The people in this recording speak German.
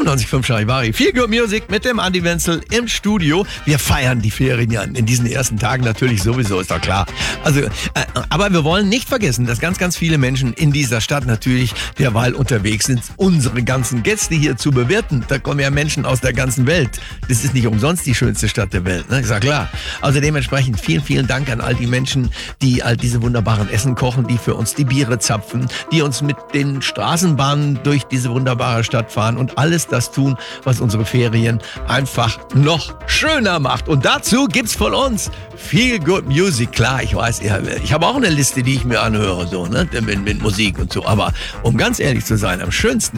95.5 Charivari. Feel Good Music mit dem Andi Wenzel im Studio. Wir feiern die Ferien ja in diesen ersten Tagen natürlich sowieso, ist doch klar. Also, aber wir wollen nicht vergessen, dass ganz, ganz viele Menschen in dieser Stadt natürlich derweil unterwegs sind, unsere ganzen Gäste hier zu bewirten. Da kommen ja Menschen aus der ganzen Welt. Das ist nicht umsonst die schönste Stadt der Welt, ne? Ist ja klar. Also dementsprechend vielen, vielen Dank an all die Menschen, die all diese wunderbaren Essen kochen, die für uns die Biere zapfen, die uns mit den Straßenbahnen durch diese wunderbare Stadt fahren und alles das tun, was unsere Ferien einfach noch schöner macht. Und dazu gibt's von uns Feel Good Music. Klar, ich weiß, ich habe auch eine Liste, die ich mir anhöre, so, ne, mit Musik und so. Aber um ganz ehrlich zu sein, am schönsten